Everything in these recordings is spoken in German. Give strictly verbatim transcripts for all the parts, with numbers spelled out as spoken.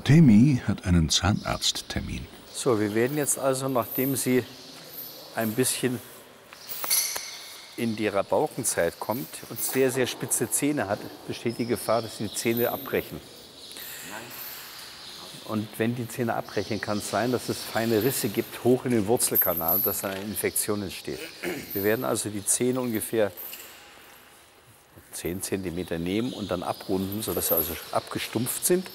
Temi hat einen Zahnarzttermin. So, wir werden jetzt also, nachdem sie ein bisschen in die Rabaukenzeit kommt und sehr, sehr spitze Zähne hat, besteht die Gefahr, dass die Zähne abbrechen. Und wenn die Zähne abbrechen, kann es sein, dass es feine Risse gibt, hoch in den Wurzelkanal, dass eine Infektion entsteht. Wir werden also die Zähne ungefähr zehn Zentimeter nehmen und dann abrunden, sodass sie also abgestumpft sind.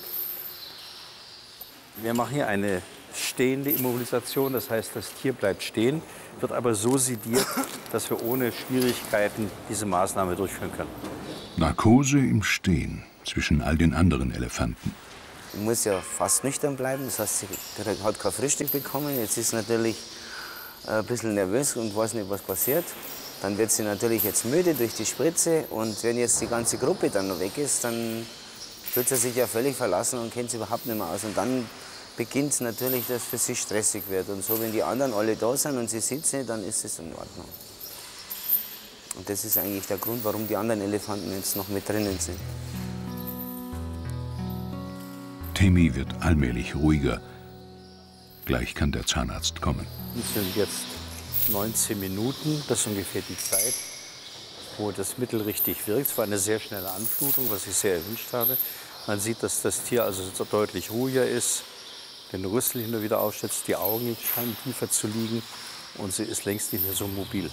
Wir machen hier eine stehende Immobilisation, das heißt, das Tier bleibt stehen, wird aber so sediert, dass wir ohne Schwierigkeiten diese Maßnahme durchführen können. Narkose im Stehen zwischen all den anderen Elefanten. Sie muss ja fast nüchtern bleiben, das heißt, sie hat kein Frühstück bekommen. Jetzt ist sie natürlich ein bisschen nervös und weiß nicht, was passiert. Dann wird sie natürlich jetzt müde durch die Spritze und wenn jetzt die ganze Gruppe dann noch weg ist, dann fühlt sie sich ja völlig verlassen und kennt sie überhaupt nicht mehr aus. Und dann beginnt es natürlich, dass es für sie stressig wird. Und so, wenn die anderen alle da sind und sie sitzen, dann ist es in Ordnung. Und das ist eigentlich der Grund, warum die anderen Elefanten jetzt noch mit drinnen sind. Temi wird allmählich ruhiger. Gleich kann der Zahnarzt kommen. Es sind jetzt neunzehn Minuten, das ist ungefähr die Zeit, wo das Mittel richtig wirkt. Es war eine sehr schnelle Anflutung, was ich sehr erwünscht habe. Man sieht, dass das Tier also deutlich ruhiger ist, den Rüssel hin und wieder aufschätzt, die Augen scheinen tiefer zu liegen und sie ist längst nicht mehr so mobil.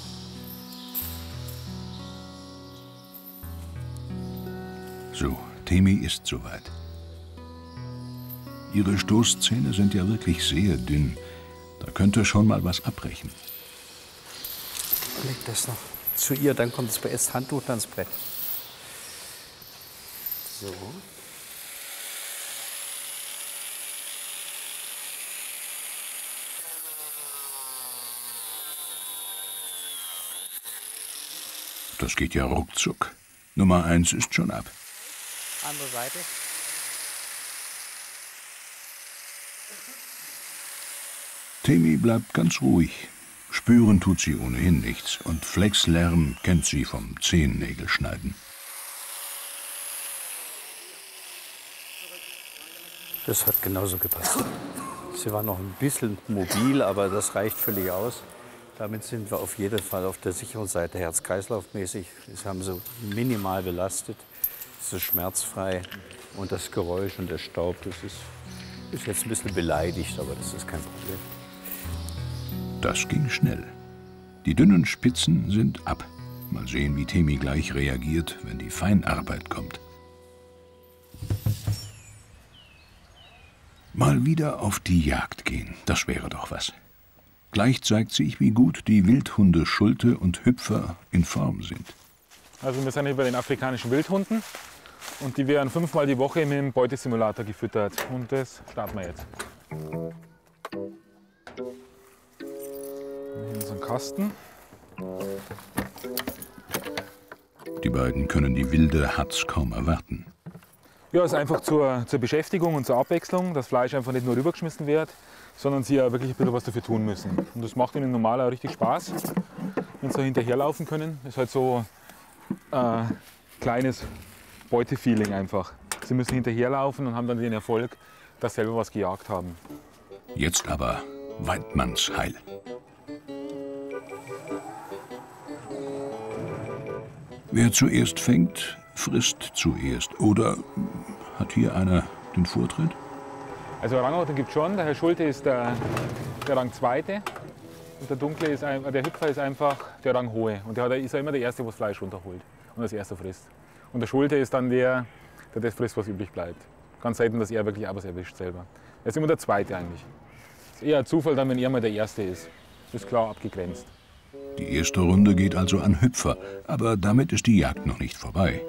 So, Temi ist soweit. Ihre Stoßzähne sind ja wirklich sehr dünn. Da könnte schon mal was abbrechen. Leg das noch zu ihr, dann kommt das erst Handtuch ans Brett. So. Das geht ja ruckzuck. Nummer eins ist schon ab. Andere Seite. Temi bleibt ganz ruhig. Spüren tut sie ohnehin nichts und Flexlärm kennt sie vom Zehennägelschneiden. Das hat genauso gepasst. Sie war noch ein bisschen mobil, aber das reicht völlig aus. Damit sind wir auf jeden Fall auf der sicheren Seite, herz-kreislauf-mäßig. Das haben sie minimal belastet. Es ist schmerzfrei und das Geräusch und der Staub, das ist, ist jetzt ein bisschen beleidigt, aber das ist kein Problem. Das ging schnell. Die dünnen Spitzen sind ab. Mal sehen, wie Temi gleich reagiert, wenn die Feinarbeit kommt. Mal wieder auf die Jagd gehen, das wäre doch was. Gleich zeigt sich, wie gut die Wildhunde Schulte und Hüpfer in Form sind. Also wir sind hier bei den afrikanischen Wildhunden und die werden fünfmal die Woche mit dem Beutesimulator gefüttert. Und das starten wir jetzt. Hier ist ein Kasten. Die beiden können die wilde Hatz kaum erwarten. Ja, es ist einfach zur, zur Beschäftigung und zur Abwechslung, dass Fleisch einfach nicht nur rübergeschmissen wird, sondern sie ja wirklich ein bisschen was dafür tun müssen. Und das macht ihnen normal auch richtig Spaß, wenn sie da hinterherlaufen können. Das ist halt so ein äh, kleines Beutefeeling einfach. Sie müssen hinterherlaufen und haben dann den Erfolg, dass sie selber was gejagt haben. Jetzt aber Weidmannsheil. Wer zuerst fängt, frisst zuerst. Oder hat hier einer den Vortritt? Also Rangordnung gibt es schon. Der Herr Schulte ist der, der Rang Zweite. Und der Dunkle ist ein, der Hüpfer ist einfach der Rang Hohe. Und der hat, ist ja immer der Erste, der das Fleisch runterholt und als Erster frisst. Und der Schulte ist dann der, der das frisst, was übrig bleibt. Ganz selten, dass er wirklich auch was erwischt selber. Er ist immer der Zweite eigentlich. Es ist eher ein Zufall, dann, wenn er mal der Erste ist. Das ist klar abgegrenzt. Die erste Runde geht also an Hüpfer, aber damit ist die Jagd noch nicht vorbei.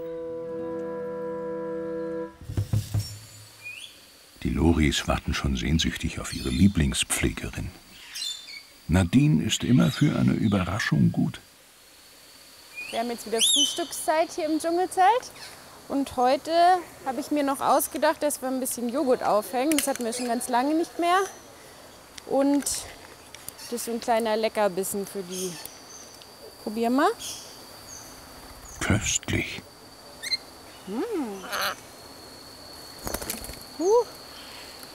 Die Loris warten schon sehnsüchtig auf ihre Lieblingspflegerin. Nadine ist immer für eine Überraschung gut. Wir haben jetzt wieder Frühstückszeit hier im Dschungelzelt. Und heute habe ich mir noch ausgedacht, dass wir ein bisschen Joghurt aufhängen. Das hatten wir schon ganz lange nicht mehr. Und das ist so ein kleiner Leckerbissen für die. Probier mal. Köstlich. Mmh. Uh.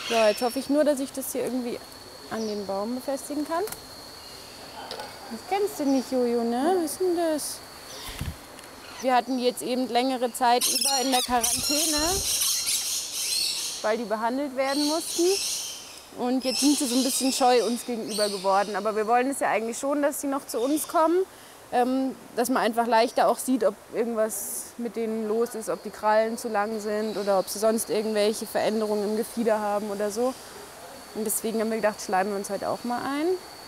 So, jetzt hoffe ich nur, dass ich das hier irgendwie an den Baum befestigen kann. Das kennst du nicht, Jojo, ne? Was ist denn das? Wir hatten die jetzt eben längere Zeit über in der Quarantäne, weil die behandelt werden mussten. Und jetzt sind sie so ein bisschen scheu uns gegenüber geworden. Aber wir wollen es ja eigentlich schon, dass sie noch zu uns kommen. Ähm, dass man einfach leichter auch sieht, ob irgendwas mit denen los ist, ob die Krallen zu lang sind oder ob sie sonst irgendwelche Veränderungen im Gefieder haben oder so. Und deswegen haben wir gedacht, schleimen wir uns heute auch mal ein.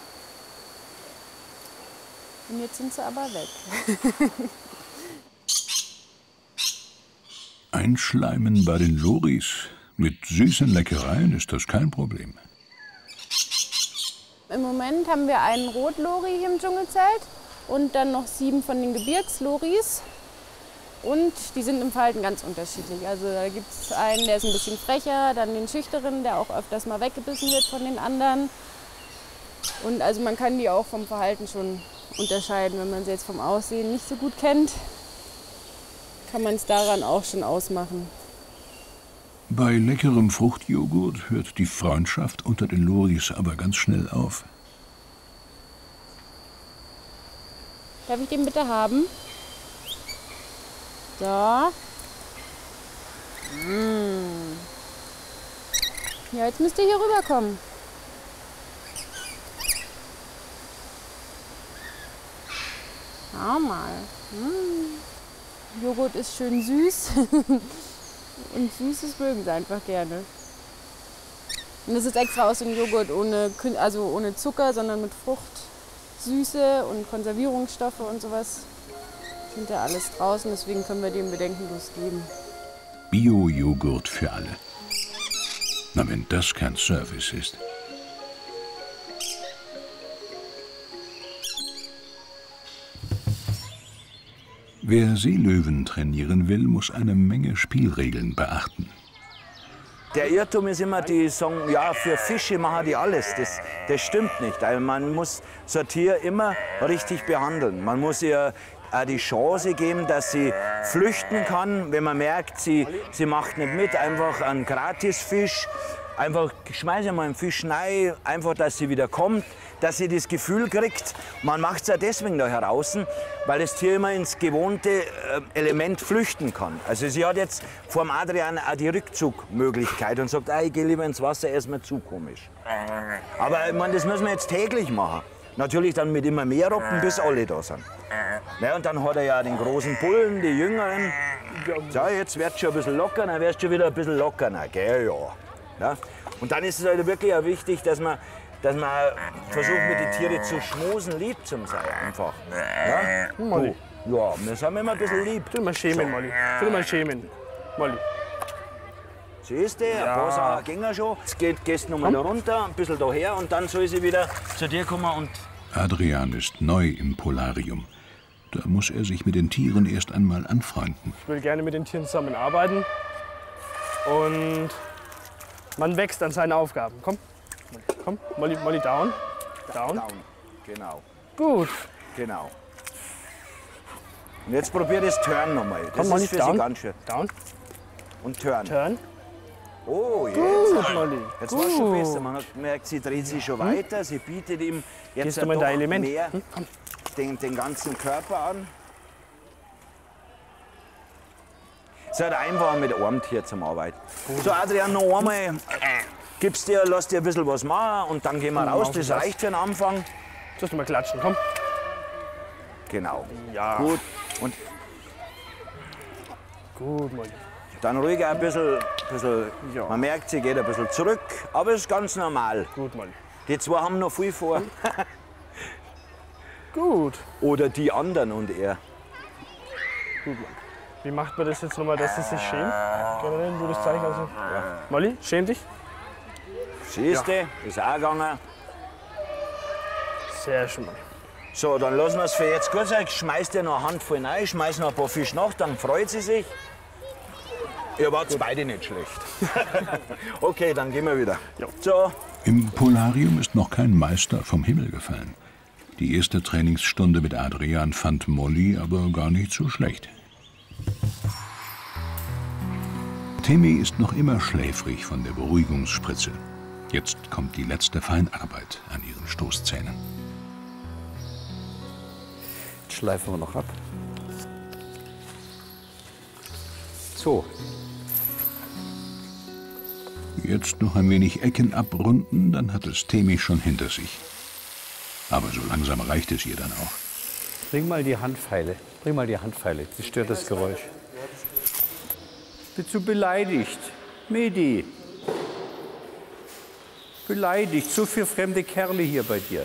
Und jetzt sind sie aber weg. Einschleimen bei den Loris. Mit süßen Leckereien ist das kein Problem. Im Moment haben wir einen Rotlori hier im Dschungelzelt und dann noch sieben von den Gebirgsloris. Und die sind im Verhalten ganz unterschiedlich. Also da gibt es einen, der ist ein bisschen frecher, dann den schüchteren, der auch öfters mal weggebissen wird von den anderen. Und also man kann die auch vom Verhalten schon unterscheiden. Wenn man sie jetzt vom Aussehen nicht so gut kennt, kann man es daran auch schon ausmachen. Bei leckerem Fruchtjoghurt hört die Freundschaft unter den Loris aber ganz schnell auf. Darf ich den bitte haben? So. Mm. Ja, jetzt müsst ihr hier rüberkommen. Schau mal. Mm. Joghurt ist schön süß. Und Süßes mögen sie einfach gerne. Und das ist extra aus dem Joghurt ohne, also ohne Zucker, sondern mit Fruchtsüße und Konservierungsstoffe und sowas. Sind ja alles draußen, deswegen können wir dem bedenkenlos geben. Bio-Joghurt für alle. Na, wenn das kein Service ist. Wer Seelöwen trainieren will, muss eine Menge Spielregeln beachten. Der Irrtum ist immer, die sagen, ja, für Fische machen die alles. Das, das stimmt nicht. Also man muss so ein Tier immer richtig behandeln. Man muss ihr auch die Chance geben, dass sie flüchten kann, wenn man merkt, sie, sie macht nicht mit. Einfach ein Gratisfisch. Einfach schmeiße mal einen Fisch rein, einfach, dass sie wieder kommt, dass sie das Gefühl kriegt. Man macht es ja deswegen da heraus, weil das Tier immer ins gewohnte äh, Element flüchten kann. Also sie hat jetzt vor dem Adrian auch die Rückzugmöglichkeit und sagt, ah, ich gehe lieber ins Wasser, er ist mir zu komisch. Aber ich meine, das müssen wir jetzt täglich machen. Natürlich dann mit immer mehr Robben, bis alle da sind. Ja, und dann hat er ja den großen Bullen, die Jüngeren. Ja, jetzt wird es schon ein bisschen lockerer, dann wirst du schon wieder ein bisschen lockerer, gell, ja. Ja? Und dann ist es halt wirklich auch wichtig, dass man, dass man versucht, mit den Tieren zu schmusen, lieb zu sein. Einfach. Ja? Molly. Ja, wir sind immer ein bisschen lieb. Tu mal schämen, so. Molly. Tu mal schämen, Molly. Siehst du, ein paar Sachen gehen schon. Jetzt geht, gehst du noch mal da runter, ein bisschen daher und dann soll sie wieder zu dir kommen. Und Adrian ist neu im Polarium. Da muss er sich mit den Tieren erst einmal anfreunden. Ich will gerne mit den Tieren zusammenarbeiten. Und man wächst an seine Aufgaben. Komm, komm, Molly, Molly down. Down. Down, genau. Gut. Genau. Und jetzt probier das Turn nochmal. Das Komm, ist Molly, für down. sie ganz schön. Down. Und Turn. Turn. Oh, jetzt. Gut, Molly. Jetzt war es schon besser. Man hat gemerkt, sie dreht sich schon weiter. Sie bietet ihm jetzt Gehst du mal in doch dein Element? mehr Hm? Komm. den, den ganzen Körper an. Es ist halt einfach mit einem Tier zum Arbeiten. So, Adrian, noch einmal. Gib's dir, lass dir ein bisschen was machen und dann gehen wir raus. Das reicht für den Anfang. Sollst du mal klatschen, komm. Genau. Ja. Gut. Und Gut, Molly. dann ruhig ein bisschen. bisschen Ja. Man merkt, sie geht ein bisschen zurück, aber es ist ganz normal. Gut, Molly. Die zwei haben noch viel vor. Gut. Oder die anderen und er. Gut, Molly. Wie macht man das jetzt nochmal, dass sie sich schämt? Generell, du das Zeichen also. Ja. Molly, schäm dich. Siehst du, ist auch gegangen. Sehr schön, Molly. So, dann lassen wir es für jetzt gut sein. Schmeiß dir noch eine Handvoll rein, schmeiß noch ein paar Fische nach, dann freut sie sich. Ihr wart beide nicht schlecht. Okay, dann gehen wir wieder. Ja. So. Im Polarium ist noch kein Meister vom Himmel gefallen. Die erste Trainingsstunde mit Adrian fand Molly aber gar nicht so schlecht. Temi ist noch immer schläfrig von der Beruhigungsspritze. Jetzt kommt die letzte Feinarbeit an ihren Stoßzähnen. Jetzt schleifen wir noch ab. So. Jetzt noch ein wenig Ecken abrunden, dann hat es Temi schon hinter sich. Aber so langsam reicht es ihr dann auch. Bring mal die Handpfeile. Bring mal die Handpfeile. Die stört das Geräusch. Bist du beleidigt? Medi. Beleidigt. So viele fremde Kerle hier bei dir.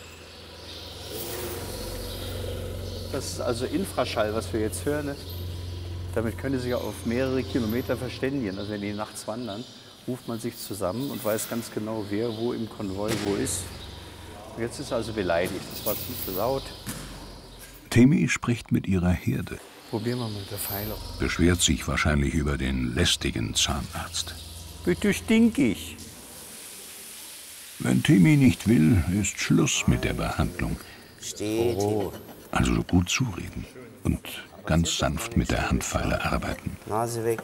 Das ist also Infraschall, was wir jetzt hören. Ne? Damit können Sie sich auf mehrere Kilometer verständigen. Also wenn die nachts wandern, ruft man sich zusammen und weiß ganz genau, wer wo im Konvoi wo ist. Und jetzt ist er also beleidigt. Das war zu laut. Temi spricht mit ihrer Herde. Probieren wir mal mit der Pfeile. Beschwert sich wahrscheinlich über den lästigen Zahnarzt. Bitte stinkig. Wenn Temi nicht will, ist Schluss mit der Behandlung. Steht. Oh. Also gut zureden und ganz sanft mit der Handpfeile arbeiten. Nase weg.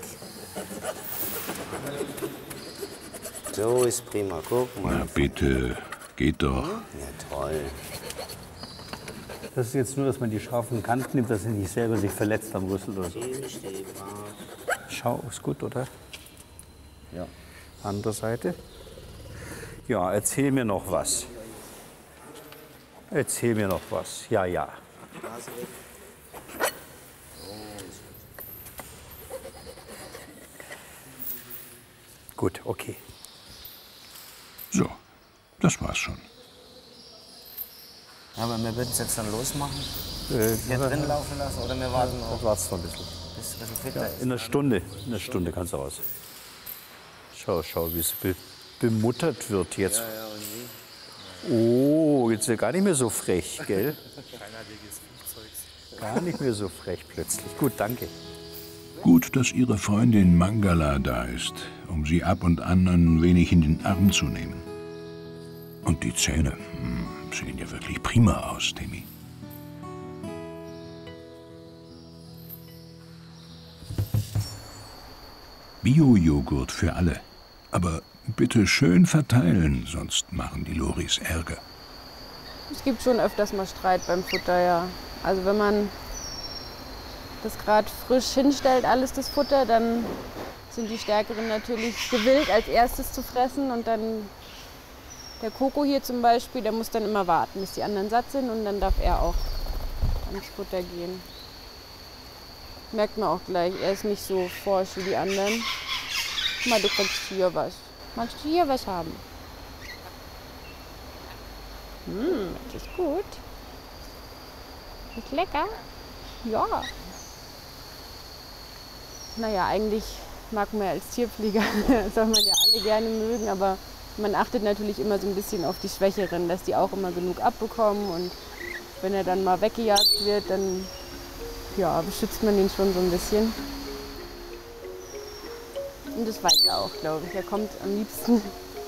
So ist prima. Guck mal. Na bitte, geht doch. Ja, toll. Das ist jetzt nur, dass man die scharfen Kanten nimmt, dass sie nicht selber sich verletzt am Rüssel oder so. Schau, ist gut, oder? Ja. Andere Seite. Ja, erzähl mir noch was. Erzähl mir noch was. Ja, ja. Gut, okay. So, das war's schon. Aber wir würden es jetzt dann losmachen? Äh, Hier drin laufen lassen oder wir warten das noch, war's noch ein bisschen. bis es ein bisschen fitter ist? In einer Stunde. In einer Stunde kannst du raus. Schau, schau, wie es be bemuttert wird jetzt. Ja, ja, und wie? Oh, jetzt ist er gar nicht mehr so frech, gell? Gar nicht mehr so frech plötzlich. Gut, danke. Gut, dass Ihre Freundin Mangala da ist, um Sie ab und an ein wenig in den Arm zu nehmen. Und die Zähne hm, sehen ja wirklich prima aus, Temi. Bio-Joghurt für alle. Aber bitte schön verteilen, sonst machen die Loris Ärger. Es gibt schon öfters mal Streit beim Futter, ja. Also wenn man das gerade frisch hinstellt, alles das Futter, dann sind die Stärkeren natürlich gewillt, als erstes zu fressen. Und dann der Koko hier zum Beispiel, der muss dann immer warten, bis die anderen satt sind und dann darf er auch ans Futter gehen. Merkt man auch gleich, er ist nicht so forsch wie die anderen. Guck mal, du kriegst hier was. Magst du hier was haben? Hm, das ist gut. Ist lecker? Ja. Naja, eigentlich mag man ja als Tierpfleger, soll man ja alle gerne mögen, aber man achtet natürlich immer so ein bisschen auf die Schwächeren, dass die auch immer genug abbekommen und wenn er dann mal weggejagt wird, dann ja, beschützt man ihn schon so ein bisschen. Und das weiß er auch, glaube ich. Er kommt am liebsten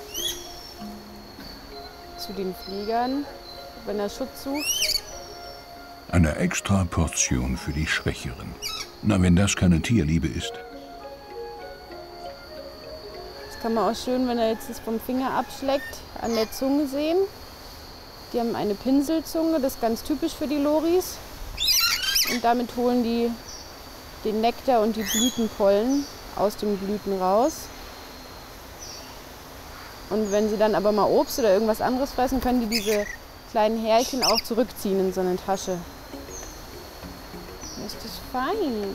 zu den Fliegern, wenn er Schutz sucht. Eine extra Portion für die Schwächeren. Na, wenn das keine Tierliebe ist. Das kann man auch schön, wenn er jetzt das vom Finger abschleckt, an der Zunge sehen. Die haben eine Pinselzunge, das ist ganz typisch für die Loris. Und damit holen die den Nektar und die Blütenpollen aus den Blüten raus. Und wenn sie dann aber mal Obst oder irgendwas anderes fressen, können die diese kleinen Härchen auch zurückziehen in so eine Tasche. Ist das fein.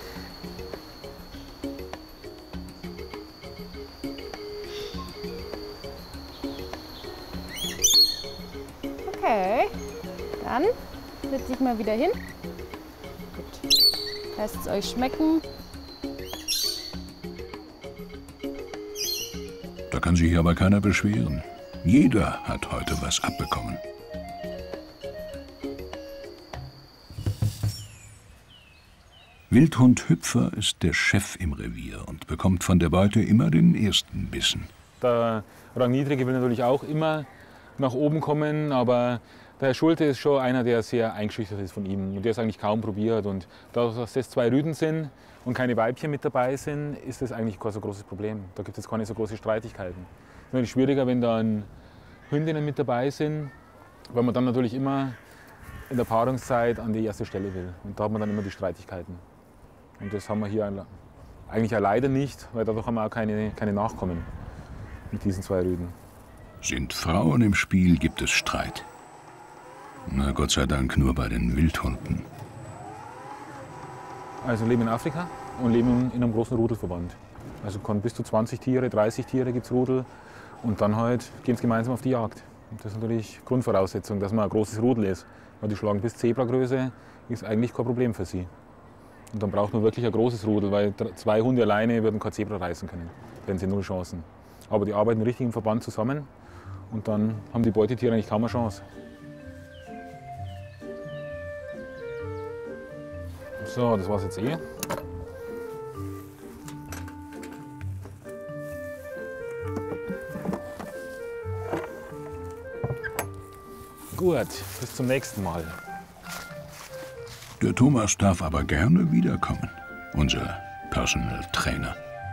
Okay, dann setze ich mal wieder hin. Gut. Lasst es euch schmecken. Da kann sich aber keiner beschweren. Jeder hat heute was abbekommen. Wildhund Hüpfer ist der Chef im Revier und bekommt von der Beute immer den ersten Bissen. Der Rangniedrige will natürlich auch immer nach oben kommen, aber der Herr Schulte ist schon einer, der sehr eingeschüchtert ist von ihm und der es eigentlich kaum probiert. Und dadurch, dass das zwei Rüden sind und keine Weibchen mit dabei sind, ist das eigentlich kein so großes Problem. Da gibt es keine so große Streitigkeiten. Es ist natürlich schwieriger, wenn dann Hündinnen mit dabei sind, weil man dann natürlich immer in der Paarungszeit an die erste Stelle will. Und da hat man dann immer die Streitigkeiten. Und das haben wir hier eigentlich auch leider nicht, weil dadurch haben wir auch keine, keine Nachkommen mit diesen zwei Rüden. Sind Frauen im Spiel, gibt es Streit. Na Gott sei Dank nur bei den Wildhunden. Also leben in Afrika und leben in einem großen Rudelverband. Also kann bis zu zwanzig Tiere, dreißig Tiere gibt es Rudel. Und dann halt gehen sie gemeinsam auf die Jagd. Und das ist natürlich Grundvoraussetzung, dass man ein großes Rudel ist. Weil die schlagen bis Zebragröße, ist eigentlich kein Problem für sie. Und dann braucht man wirklich ein großes Rudel, weil zwei Hunde alleine würden kein Zebra reißen können. Wenn sie null Chancen. Aber die arbeiten richtig im Verband zusammen und dann haben die Beutetiere eigentlich kaum eine Chance. So, das war's jetzt eh. Gut, bis zum nächsten Mal. Der Thomas darf aber gerne wiederkommen, unser Personal Trainer.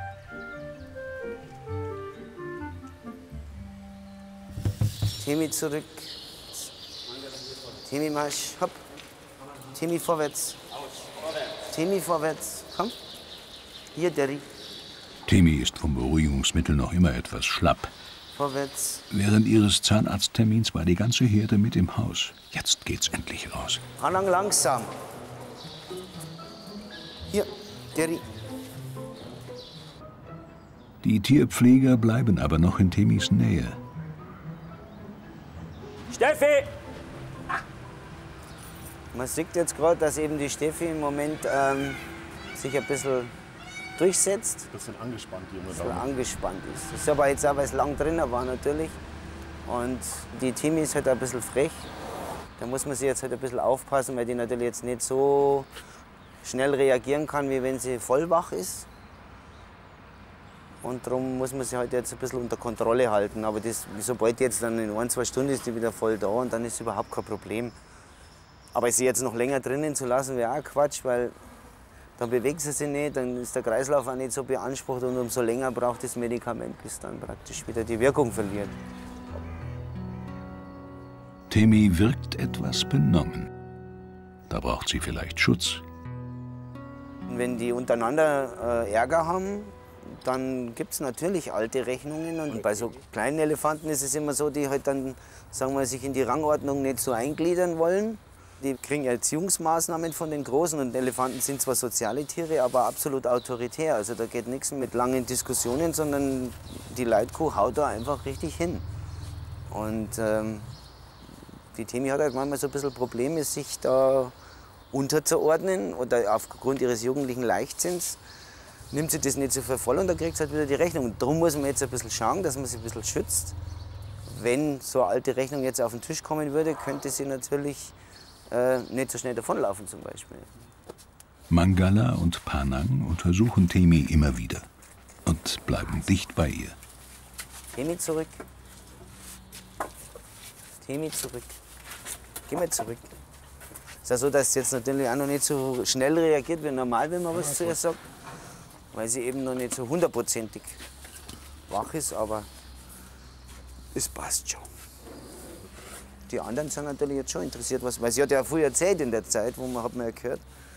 Timmy zurück. Timmy Marsch, hopp. Timmy vorwärts. Timmy vorwärts, komm. Hier, Derry. Timmy ist vom Beruhigungsmittel noch immer etwas schlapp. Vorwärts. Während ihres Zahnarzttermins war die ganze Herde mit im Haus. Jetzt geht's endlich raus. Anlang langsam. Hier, Derry. Die Tierpfleger bleiben aber noch in Timmys Nähe. Steffi! Man sieht jetzt gerade, dass eben die Steffi im Moment ähm, sich ein bisschen durchsetzt. Ein bisschen angespannt, die junge Ein bisschen Dame. angespannt ist. Das ist aber jetzt auch, weil es lang drin war natürlich. Und die Timmy ist halt ein bisschen frech. Da muss man sich jetzt halt ein bisschen aufpassen, weil die natürlich jetzt nicht so schnell reagieren kann, wie wenn sie voll wach ist. Und darum muss man sie halt jetzt ein bisschen unter Kontrolle halten. Aber das, sobald jetzt dann in ein, zwei Stunden ist die wieder voll da und dann ist überhaupt kein Problem. Aber sie jetzt noch länger drinnen zu lassen, wäre auch Quatsch, weil dann bewegt sie sich nicht, dann ist der Kreislauf auch nicht so beansprucht und umso länger braucht das Medikament, bis dann praktisch wieder die Wirkung verliert. Timmy wirkt etwas benommen. Da braucht sie vielleicht Schutz. Und wenn die untereinander äh, Ärger haben, dann gibt es natürlich alte Rechnungen. Und bei so kleinen Elefanten ist es immer so, die halt dann, sagen wir, sich in die Rangordnung nicht so eingliedern wollen. Die kriegen Erziehungsmaßnahmen von den Großen und Elefanten sind zwar soziale Tiere, aber absolut autoritär. Also da geht nichts mit langen Diskussionen, sondern die Leitkuh haut da einfach richtig hin. Und ähm, die Timmy hat halt manchmal so ein bisschen Probleme, sich da unterzuordnen oder aufgrund ihres jugendlichen Leichtsinns nimmt sie das nicht so für voll und dann kriegt sie halt wieder die Rechnung. Und darum muss man jetzt ein bisschen schauen, dass man sie ein bisschen schützt. Wenn so eine alte Rechnung jetzt auf den Tisch kommen würde, könnte sie natürlich äh, nicht so schnell davonlaufen zum Beispiel. Mangala und Panang untersuchen Timmy immer wieder und bleiben dicht bei ihr. Timmy zurück. Timmy zurück. Geh mal zurück. Es ist ja so, dass sie jetzt natürlich auch noch nicht so schnell reagiert wie normal, wenn man was zu ihr sagt. Weil sie eben noch nicht so hundertprozentig wach ist, aber es passt schon. Die anderen sind natürlich jetzt schon interessiert, was, weil sie hat ja früher erzählt in der Zeit, wo man hat man ja gehört.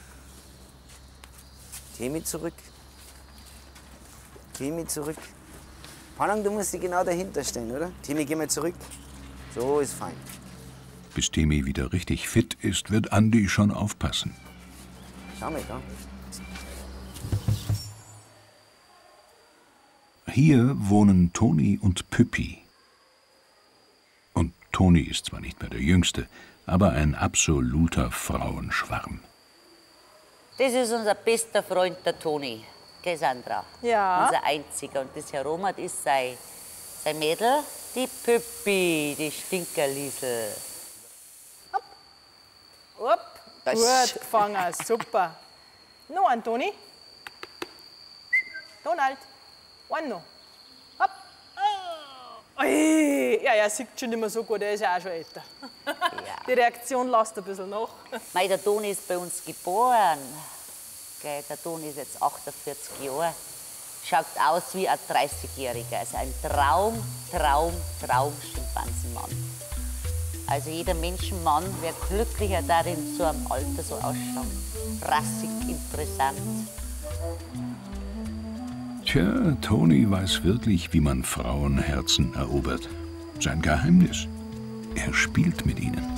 Timmy zurück. Timmy zurück. Panang, du musst dich genau dahinter stehen, oder? Timmy, geh mal zurück. So ist fein. Bis Timmy wieder richtig fit ist, wird Andi schon aufpassen. Schau mal da. Hier wohnen Toni und Püppi. Und Toni ist zwar nicht mehr der Jüngste, aber ein absoluter Frauenschwarm. Das ist unser bester Freund, der Toni, gell Sandra? Ja. Unser einziger. Und das Herr Romat ist sein, sein Mädel, die Püppi, die Stinkerliesel. Hopp. Hopp. Gut gefangen, super. Noch ein, Toni. Donald. One noch. Hopp. Oh. Ui. Ja, er sieht schon nicht mehr so gut, er ist ja auch schon älter. Ja. Die Reaktion lässt ein bisschen nach. Mei, der Toni ist bei uns geboren. Gell? Der Toni ist jetzt achtundvierzig Jahre. Schaut aus wie ein dreißigjähriger. Also ein Traum, Traum, Traum Schimpansenmann. Also jeder Menschenmann wäre glücklicher darin, so einem Alter so ausschauen. Rassig, interessant. Tja, Toni weiß wirklich, wie man Frauenherzen erobert. Sein Geheimnis: er spielt mit ihnen.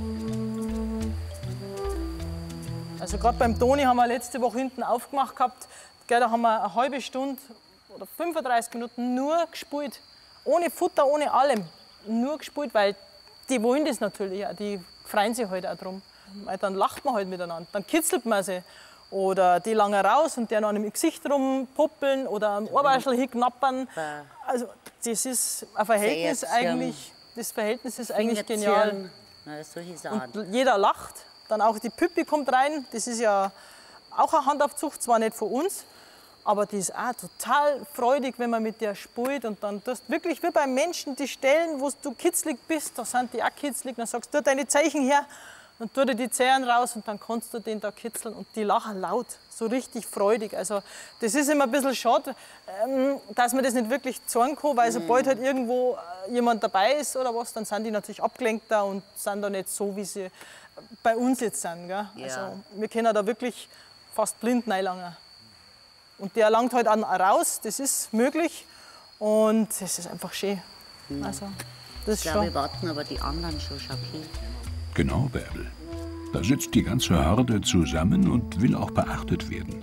Also gerade beim Toni haben wir letzte Woche hinten aufgemacht gehabt. Gell, da haben wir eine halbe Stunde oder fünfunddreißig Minuten nur gespielt. Ohne Futter, ohne allem. Nur gespielt, weil die wollen das natürlich auch. Die freuen sich halt auch drum. Weil dann lacht man halt miteinander, dann kitzelt man sie. Oder die lange raus und der noch im Gesicht rumpuppeln oder am Ohrwaschel hinknappern. Also das ist ein Verhältnis eigentlich, das Verhältnis ist eigentlich genial. Und jeder lacht. Dann auch die Püppi kommt rein. Das ist ja auch eine Handaufzucht, zwar nicht von uns, aber die ist auch total freudig, wenn man mit der spielt. Und dann tust du wirklich wie beim Menschen die Stellen, wo du kitzlig bist, da sind die auch kitzlig. Dann sagst du, deine Zeichen her, dann tu dir die Zehen raus und dann kannst du den da kitzeln. Und die lachen laut, so richtig freudig. Also das ist immer ein bisschen schade, dass man das nicht wirklich zeigen kann, weil sobald halt irgendwo jemand dabei ist oder was, dann sind die natürlich abgelenkter und sind da nicht so, wie sie bei uns jetzt sind. Gell? Ja. Also wir können da wirklich fast blind reinlangen. Und der langt halt auch raus, das ist möglich und es ist einfach schön. Also, das ich glaube, wir warten aber die anderen schon schockiert. Genau, Bärbel. Da sitzt die ganze Horde zusammen und will auch beachtet werden.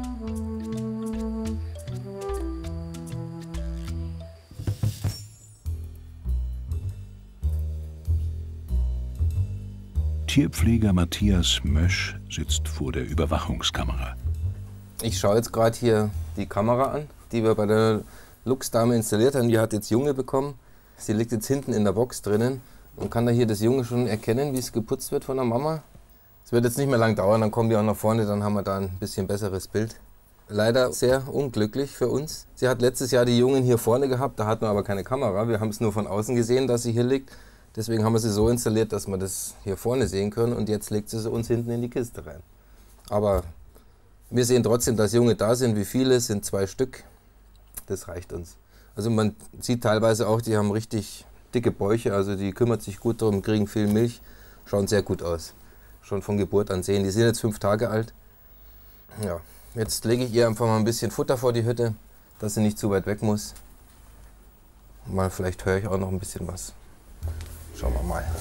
Tierpfleger Matthias Mösch sitzt vor der Überwachungskamera. Ich schaue jetzt gerade hier die Kamera an, die wir bei der Luchsdame installiert haben. Die hat jetzt Junge bekommen. Sie liegt jetzt hinten in der Box drinnen und kann da hier das Junge schon erkennen, wie es geputzt wird von der Mama. Es wird jetzt nicht mehr lang dauern, dann kommen die auch nach vorne, dann haben wir da ein bisschen besseres Bild. Leider sehr unglücklich für uns. Sie hat letztes Jahr die Jungen hier vorne gehabt, da hatten wir aber keine Kamera. Wir haben es nur von außen gesehen, dass sie hier liegt. Deswegen haben wir sie so installiert, dass wir das hier vorne sehen können und jetzt legt sie sie uns hinten in die Kiste rein. Aber wir sehen trotzdem, dass Junge da sind. Wie viele? Es sind zwei Stück. Das reicht uns. Also man sieht teilweise auch, die haben richtig dicke Bäuche. Also die kümmert sich gut darum, kriegen viel Milch. Schauen sehr gut aus. Schon von Geburt an sehen. Die sind jetzt fünf Tage alt. Ja, jetzt lege ich ihr einfach mal ein bisschen Futter vor die Hütte, dass sie nicht zu weit weg muss. Mal vielleicht höre ich auch noch ein bisschen was. Schauen wir mal.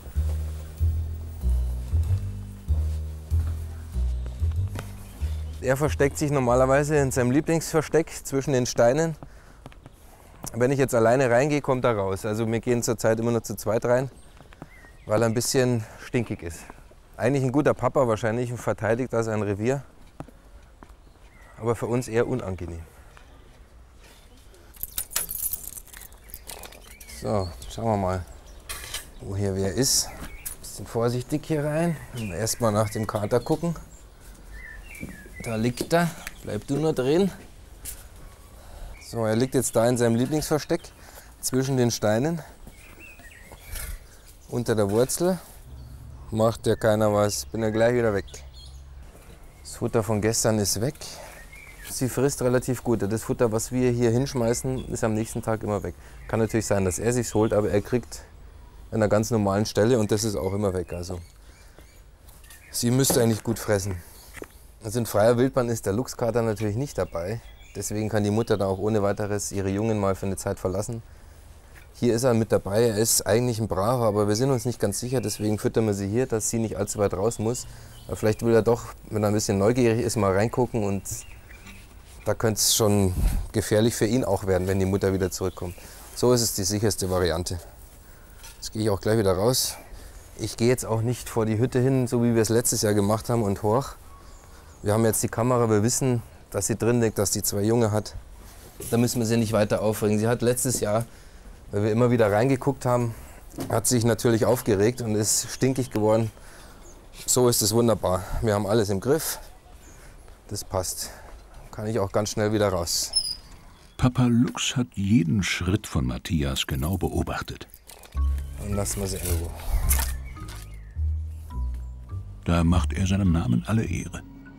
Er versteckt sich normalerweise in seinem Lieblingsversteck zwischen den Steinen. Wenn ich jetzt alleine reingehe, kommt er raus. Also wir gehen zurzeit immer nur zu zweit rein, weil er ein bisschen stinkig ist. Eigentlich ein guter Papa wahrscheinlich und verteidigt da sein Revier. Aber für uns eher unangenehm. So, schauen wir mal, wo hier wer ist. Bisschen vorsichtig hier rein. Erstmal nach dem Kater gucken. Da liegt er. Bleib du nur drin. So, er liegt jetzt da in seinem Lieblingsversteck zwischen den Steinen. Unter der Wurzel. Macht ja keiner was. Bin ja gleich wieder weg. Das Futter von gestern ist weg. Sie frisst relativ gut. Das Futter, was wir hier hinschmeißen, ist am nächsten Tag immer weg. Kann natürlich sein, dass er sich's holt, aber er kriegt an einer ganz normalen Stelle und das ist auch immer weg. Also sie müsste eigentlich gut fressen. Also in freier Wildbahn ist der Luchskater natürlich nicht dabei. Deswegen kann die Mutter da auch ohne weiteres ihre Jungen mal für eine Zeit verlassen. Hier ist er mit dabei. Er ist eigentlich ein Braver, aber wir sind uns nicht ganz sicher. Deswegen füttern wir sie hier, dass sie nicht allzu weit raus muss. Aber vielleicht will er doch, wenn er ein bisschen neugierig ist, mal reingucken. Und da könnte es schon gefährlich für ihn auch werden, wenn die Mutter wieder zurückkommt. So ist es die sicherste Variante. Jetzt gehe ich auch gleich wieder raus. Ich gehe jetzt auch nicht vor die Hütte hin, so wie wir es letztes Jahr gemacht haben und hoch. Wir haben jetzt die Kamera, wir wissen, dass sie drin liegt, dass die zwei Junge hat. Da müssen wir sie nicht weiter aufregen. Sie hat letztes Jahr, weil wir immer wieder reingeguckt haben, hat sich natürlich aufgeregt und ist stinkig geworden. So ist es wunderbar. Wir haben alles im Griff. Das passt. Kann ich auch ganz schnell wieder raus. Papa Luchs hat jeden Schritt von Matthias genau beobachtet. Dann lassen wir sie in Ruhe. Da macht er seinem Namen alle Ehre.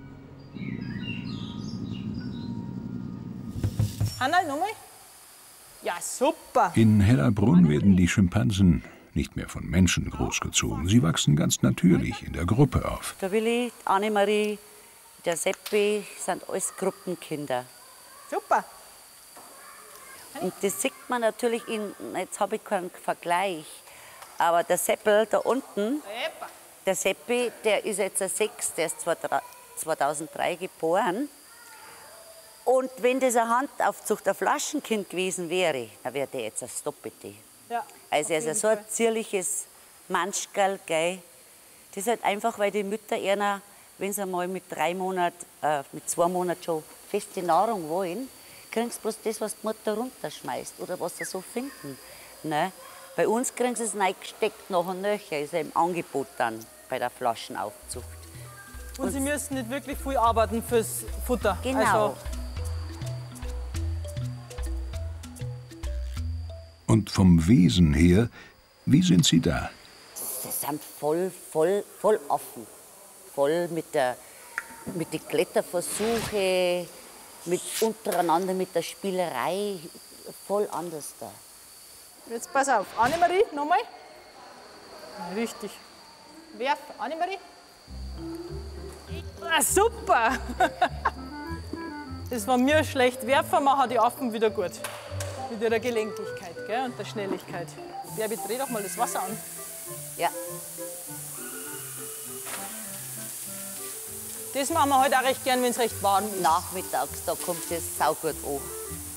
Hanna, nochmal? Ja, super. In Hellerbrunn werden die Schimpansen nicht mehr von Menschen großgezogen. Sie wachsen ganz natürlich in der Gruppe auf. Der Willi, die Annemarie, der Seppi sind alles Gruppenkinder. Super. Und das sieht man natürlich in, jetzt habe ich keinen Vergleich, aber der Seppel da unten, der Seppi, der ist jetzt ein Sechs, der ist zweitausenddrei geboren. Und wenn das eine Handaufzucht, ein Flaschenkind gewesen wäre, dann wäre der jetzt ein Stoppete. Ja, also er ist so ein zierliches Manschkerl, gell. Das ist halt einfach, weil die Mütter eher, wenn sie mal mit drei Monaten, äh, mit zwei Monaten schon feste Nahrung wollen, kriegen sie bloß das, was die Mutter runterschmeißt oder was sie so finden. Ne? Bei uns kriegen sie es reingesteckt nach und nöcher, ist ja im Angebot dann bei der Flaschenaufzucht. Und, Und sie müssen nicht wirklich viel arbeiten fürs Futter. Genau. Also, Und vom Wesen her, wie sind Sie da? Sie sind voll, voll, voll offen. Voll mit der, mit den Kletterversuchen, mit untereinander, mit der Spielerei. Voll anders da. jetzt pass auf. Annemarie, nochmal. Richtig. Werf, Annemarie. Ah, super. Das war mir schlecht. Werfen machen die Affen wieder gut. Mit ihrer Gelenkigkeit, gell, und der Schnelligkeit. Bärbi, dreh doch mal das Wasser an. Ja. Das machen wir heute auch recht gern, wenn es recht warm ist. Nachmittags, da kommt es saugut an.